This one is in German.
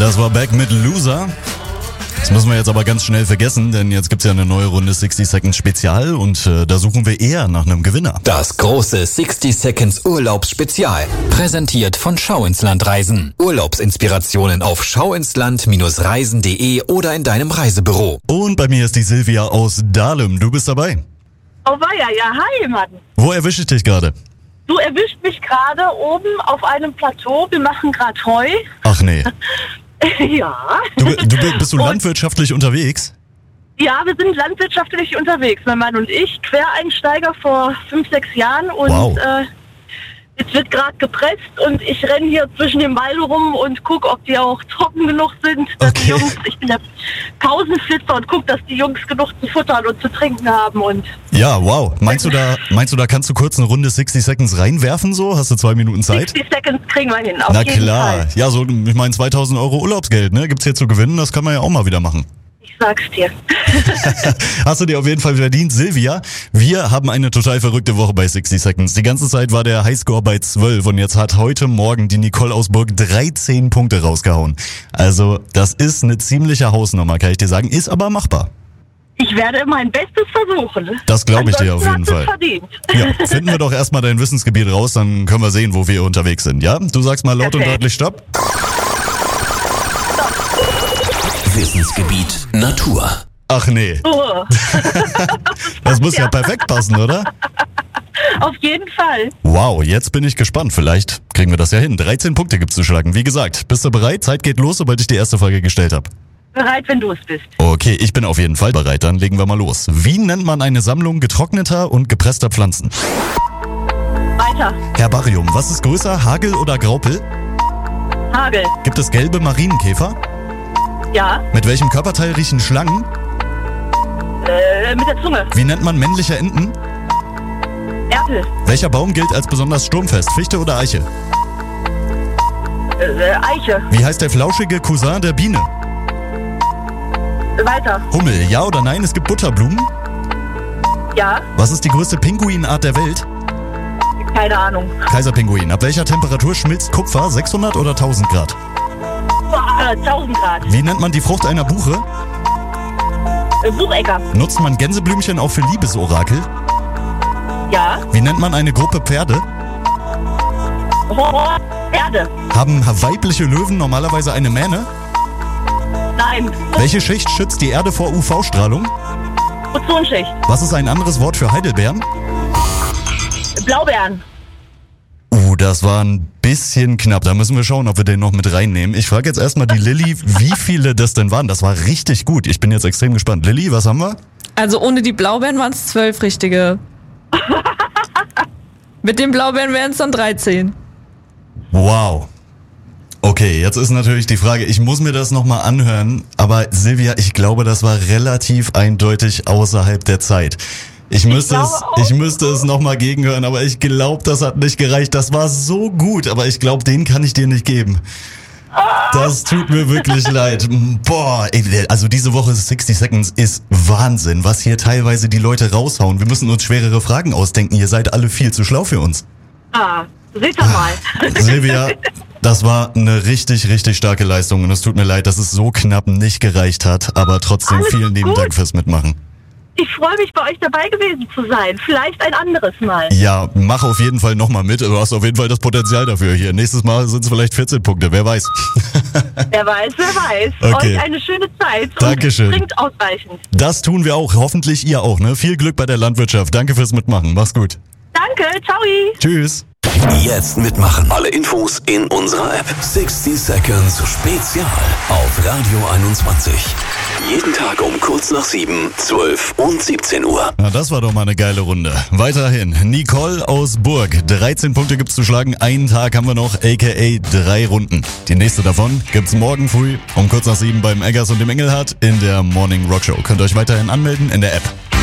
Das war Beck mit Loser. Das müssen wir jetzt aber ganz schnell vergessen, denn jetzt gibt's ja eine neue Runde 60 Seconds Spezial und da suchen wir eher nach einem Gewinner. Das große 60 Seconds Urlaubsspezial. Präsentiert von Schau ins Land Reisen. Urlaubsinspirationen auf schauinsland-reisen.de oder in deinem Reisebüro. Und bei mir ist die Silvia aus Dahlem. Du bist dabei. Oh weia, ja, hi Mann. Wo erwische ich dich gerade? Du erwischt mich gerade oben auf einem Plateau. Wir machen gerade Heu. Ach nee. Ja. Bist du landwirtschaftlich unterwegs? Ja, wir sind landwirtschaftlich unterwegs, mein Mann und ich. Quereinsteiger vor 5, 6 Jahren. Und wow. Jetzt wird gerade gepresst und ich renne hier zwischen den Wald rum und gucke, ob die auch trocken genug sind. Dass die Jungs, ich bin der Pausenflitzer und gucke, dass die Jungs genug zu futtern und zu trinken haben. Und ja, wow. Meinst du, da kannst du kurz eine Runde 60 Seconds reinwerfen so? Hast du 2 Minuten Zeit? 60 Seconds kriegen wir hin, auf Na jeden klar. Fall. Ja, so, ich meine 2.000 Euro Urlaubsgeld, ne? Gibt's hier zu gewinnen, das kann man ja auch mal wieder machen. Ich sag's dir. Hast du dir auf jeden Fall verdient, Silvia. Wir haben eine total verrückte Woche bei 60 Seconds. Die ganze Zeit war der Highscore bei 12 und jetzt hat heute Morgen die Nicole aus Burg 13 Punkte rausgehauen. Also, das ist eine ziemliche Hausnummer, kann ich dir sagen. Ist aber machbar. Ich werde mein Bestes versuchen. Das glaube ich dir auf jeden Fall. Verdient. Ja, finden wir doch erstmal dein Wissensgebiet raus, dann können wir sehen, wo wir unterwegs sind, ja? Du sagst mal laut und deutlich Stopp. Wissensgebiet Natur. Ach nee. Oh. Das muss ja perfekt passen, oder? Auf jeden Fall. Wow, jetzt bin ich gespannt. Vielleicht kriegen wir das ja hin. 13 Punkte gibt's zu schlagen. Wie gesagt, bist du bereit? Zeit geht los, sobald ich die erste Frage gestellt habe. Bereit, wenn du es bist. Okay, ich bin auf jeden Fall bereit. Dann legen wir mal los. Wie nennt man eine Sammlung getrockneter und gepresster Pflanzen? Weiter. Herbarium. Was ist größer, Hagel oder Graupel? Hagel. Gibt es gelbe Marienkäfer? Ja. Mit welchem Körperteil riechen Schlangen? Mit der Zunge. Wie nennt man männliche Enten? Erpel. Welcher Baum gilt als besonders sturmfest, Fichte oder Eiche? Eiche. Wie heißt der flauschige Cousin der Biene? Weiter. Hummel. Ja oder nein, es gibt Butterblumen? Ja. Was ist die größte Pinguinart der Welt? Keine Ahnung. Kaiserpinguin. Ab welcher Temperatur schmilzt Kupfer? 600 oder 1000 Grad? 1000 Grad. Wie nennt man die Frucht einer Buche? Buchecker. Nutzt man Gänseblümchen auch für Liebesorakel? Ja. Wie nennt man eine Gruppe Pferde? Erde. Haben weibliche Löwen normalerweise eine Mähne? Nein. Welche Schicht schützt die Erde vor UV-Strahlung? Ozonschicht. Was ist ein anderes Wort für Heidelbeeren? Blaubeeren. Das war ein bisschen knapp. Da müssen wir schauen, ob wir den noch mit reinnehmen. Ich frage jetzt erstmal die Lilly, wie viele das denn waren. Das war richtig gut. Ich bin jetzt extrem gespannt. Lilly, was haben wir? Also ohne die Blaubeeren waren es 12 richtige. Mit den Blaubeeren wären es dann 13. Wow. Okay, jetzt ist natürlich die Frage, ich muss mir das nochmal anhören, aber Silvia, ich glaube, das war relativ eindeutig außerhalb der Zeit. Ich müsste es nochmal gegenhören, aber ich glaube, das hat nicht gereicht. Das war so gut, aber ich glaube, den kann ich dir nicht geben. Das tut mir wirklich leid. Boah, also diese Woche 60 Seconds ist Wahnsinn, was hier teilweise die Leute raushauen. Wir müssen uns schwerere Fragen ausdenken. Ihr seid alle viel zu schlau für uns. Seht ihr mal. Silvia, das war eine richtig, richtig starke Leistung und es tut mir leid, dass es so knapp nicht gereicht hat, aber trotzdem Alles vielen lieben gut. Dank fürs Mitmachen. Ich freue mich, bei euch dabei gewesen zu sein. Vielleicht ein anderes Mal. Ja, mach auf jeden Fall nochmal mit. Du hast auf jeden Fall das Potenzial dafür hier. Nächstes Mal sind es vielleicht 14 Punkte, wer weiß. Wer weiß, wer weiß. Okay. Euch eine schöne Zeit. Dankeschön. Und trinkt ausreichend. Das tun wir auch. Hoffentlich ihr auch, ne? Viel Glück bei der Landwirtschaft. Danke fürs Mitmachen. Mach's gut. Danke, ciao. Tschüss. Jetzt mitmachen. Alle Infos in unserer App. 60 Seconds Spezial auf Radio 21. Jeden Tag um kurz nach 7, 12 und 17 Uhr. Na, das war doch mal eine geile Runde. Weiterhin, Nicole aus Burg. 13 Punkte gibt's zu schlagen. Einen Tag haben wir noch, aka 3 Runden. Die nächste davon gibt's morgen früh um kurz nach 7 beim Eggers und dem Engelhardt in der Morning Rock Show. Könnt ihr euch weiterhin anmelden in der App.